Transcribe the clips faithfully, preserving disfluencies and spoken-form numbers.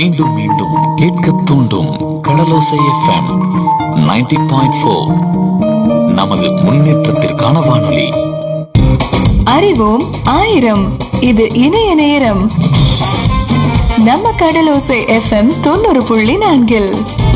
மீண்டும் மீண்டும் கேட்க தூண்டும் கடலோசை எஃப்எம் நைன்டி பாயிண்ட் ஃபோர். நமது முன்னேற்றத்திற்கான வானொலி. அறிவோம் ஆயிரம். இது இணைய நேரம். நம்ம கடலோசை எஃப்எம் தொண்ணூறு புள்ளி நான்கில்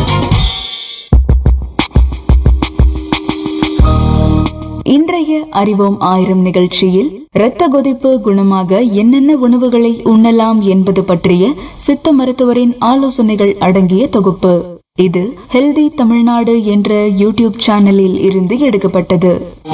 இன்றைய அறிவோம் ஆயிரம் நிகழ்ச்சியில் இரத்த கொதிப்பு குணமாக என்னென்ன உணவுகளை உண்ணலாம் என்பது பற்றிய சித்த மருத்துவரின் ஆலோசனைகள் அடங்கிய தொகுப்பு. இது ஹெல்தி தமிழ்நாடு என்ற யூடியூப் சேனலில் இருந்து எடுக்கப்பட்டது.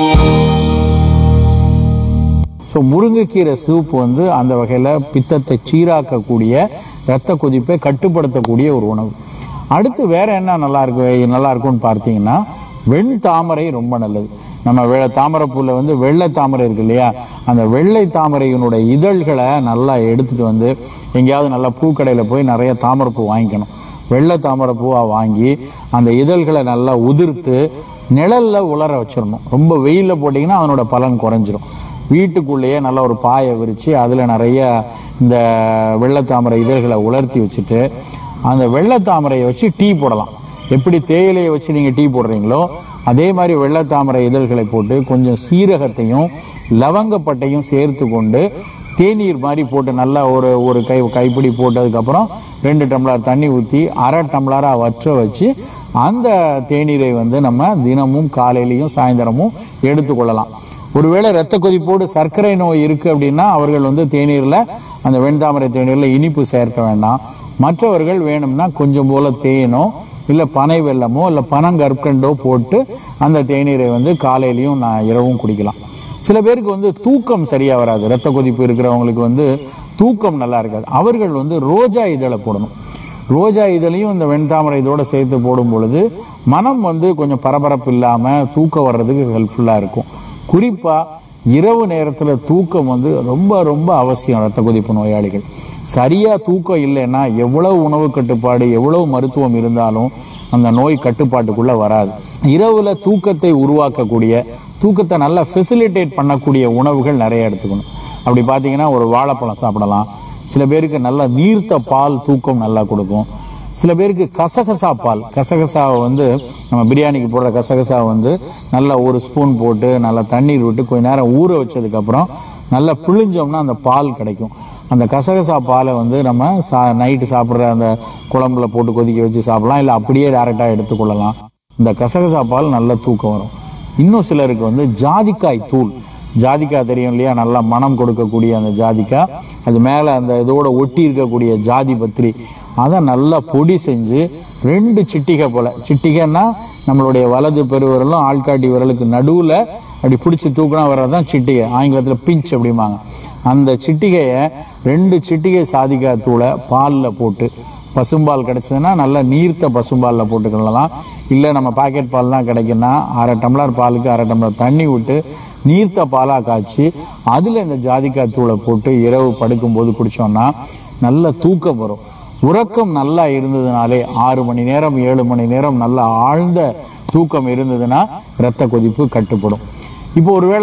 ஸோ முருங்கைக்கீரை சூப் வந்து அந்த வகையில் பித்தத்தை சீராக்கக்கூடிய இரத்த கொதிப்பை கட்டுப்படுத்தக்கூடிய ஒரு உணவு. அடுத்து வேற என்ன நல்லா இருக்கு நல்லா இருக்கும்னு பார்த்தீங்கன்னா வெண் தாமரை ரொம்ப நல்லது. நம்ம வெள்ளை தாமரைப்பூவில் வந்து வெள்ளை தாமரை இருக்கு இல்லையா, அந்த வெள்ளை தாமரையினுடைய இதழ்களை நல்லா எடுத்துட்டு வந்து எங்கேயாவது நல்லா பூக்கடையில் போய் நிறைய தாமரைப்பூ வாங்கிக்கணும். வெள்ளை தாமரைப்பூவாக வாங்கி அந்த இதழ்களை நல்லா உதிர்த்து நிழலில் உலர வச்சிடணும். ரொம்ப வெயிலில் போட்டிங்கன்னா அதனோட பலன் குறைஞ்சிரும். வீட்டுக்குள்ளேயே நல்லா ஒரு பாயை விரித்து அதில் நிறைய இந்த வெள்ளைத்தாமரை இதழ்களை உலர்த்தி வச்சுட்டு அந்த வெள்ளைத்தாமரையை வச்சு டீ போடலாம். எப்படி தேயிலையை வச்சு நீங்கள் டீ போடுறீங்களோ அதே மாதிரி வெள்ளைத்தாமரை இதழ்களை போட்டு கொஞ்சம் சீரகத்தையும் லவங்கப்பட்டையும் சேர்த்து கொண்டு தேநீர் மாதிரி போட்டு நல்லா ஒரு ஒரு கை கைப்பிடி போட்டதுக்கப்புறம் ரெண்டு டம்ளர் தண்ணி ஊற்றி அரை டம்ளராக வற்ற வச்சு அந்த தேநீரை வந்து நம்ம தினமும் காலையிலையும் சாயந்தரமும் எடுத்துக்கொள்ளலாம். ஒருவேளை இரத்த கொதிப்போடு சர்க்கரை நோய் இருக்குது அப்படின்னா அவர்கள் வந்து தேநீரில் அந்த வெண்தாமரை தேநீரில் இனிப்பு சேர்க்க வேண்டாம். மற்றவர்கள் வேணும்னா கொஞ்சம் போல் தேனோ இல்லை பனை வெல்லமோ இல்லை பனங்கற்கண்டோ போட்டு அந்த தேநீரை வந்து காலையிலையும் நான் இரவும் குடிக்கலாம். சில பேருக்கு வந்து தூக்கம் சரியாக வராது. இரத்த கொதிப்பு இருக்கிறவங்களுக்கு வந்து தூக்கம் நல்லா இருக்காது. அவர்கள் வந்து ரோஜா இதழை போடணும். ரோஜா இதழையும் இந்த வெண்தாமரை இதோடு சேர்த்து போடும் பொழுது மனம் வந்து கொஞ்சம் பரபரப்பு இல்லாமல் தூக்கம் வர்றதுக்கு ஹெல்ப்ஃபுல்லாக இருக்கும். குறிப்பாக இரவு நேரத்தில் தூக்கம் வந்து ரொம்ப ரொம்ப அவசியம். இரத்த கொதிப்பு நோயாளிகள் சரியாக தூக்கம் இல்லைன்னா எவ்வளவு உணவு கட்டுப்பாடு எவ்வளவு மருத்துவம் இருந்தாலும் அந்த நோய் கட்டுப்பாட்டுக்குள்ளே வராது. இரவில் தூக்கத்தை உருவாக்கக்கூடிய தூக்கத்தை நல்லா ஃபெசிலிட்டேட் பண்ணக்கூடிய உணவுகள் நிறைய எடுத்துக்கணும். அப்படி பார்த்தீங்கன்னா ஒரு வாழைப்பழம் சாப்பிடலாம். சில பேருக்கு நல்லா நீர்த்த பால் தூக்கம் நல்லா கொடுக்கும். சில பேருக்கு கசகசா பால், கசகசாவை வந்து நம்ம பிரியாணிக்கு போடுற கசகசாவை வந்து நல்லா ஒரு ஸ்பூன் போட்டு நல்லா தண்ணீர் விட்டு கொஞ்ச நேரம் ஊற வச்சதுக்கப்புறம் நல்லா பிழிஞ்சோம்னா அந்த பால் கிடைக்கும். அந்த கசகசா பாலை வந்து நம்ம சா நைட்டு சாப்பிட்ற அந்த குழம்புல போட்டு கொதிக்க வச்சு சாப்பிடலாம், இல்லை அப்படியே டேரெக்டாக எடுத்துக்கொள்ளலாம். இந்த கசகசா பால் நல்ல தூக்கம் வரும். இன்னும் சிலருக்கு வந்து ஜாதிக்காய் தூள், ஜாதிக்காய் தெரியும் இல்லையா, நல்லா மனம் கொடுக்கக்கூடிய அந்த ஜாதிக்காய், அது மேலே அந்த இதோட ஒட்டி இருக்கக்கூடிய ஜாதி பத்திரி, அதை நல்லா பொடி செஞ்சு ரெண்டு சிட்டிகை போல், சிட்டிகைன்னா நம்மளுடைய வலது பெருவிரலும் ஆள்காட்டி விரலுக்கு நடுவில் அப்படி பிடிச்சி தூக்கினா வர்றதான் சிட்டிகை, ஆங்கிலத்தில் பிஞ்ச் அப்படிம்பாங்க. அந்த சிட்டிகையை ரெண்டு சிட்டிகை ஜாதிக்காய் தூளை பாலில் போட்டு, பசும்பால் கிடைச்சதுன்னா நல்லா நீர்த்த பசும்பாலில் போட்டுக்கலாம். இல்லை நம்ம பாக்கெட் பால் தான் கிடைக்குன்னா அரை டம்ளர் பாலுக்கு அரை டம்ளர் தண்ணி விட்டு நீர்த்த பாலாக காய்ச்சி அதில் இந்த ஜாதிக்காய் தூளை போட்டு இரவு படுக்கும்போது குடித்தோம்னா நல்ல தூக்கம் வரும். உறக்கம் நல்லா இருந்ததுனாலே ஆறு மணி நேரம் ஏழு மணி நேரம் நல்ல ஆழ்ந்த தூக்கம் இருந்ததுன்னா இரத்த கொதிப்பு கட்டுப்படும். இப்போ ஒருவேளை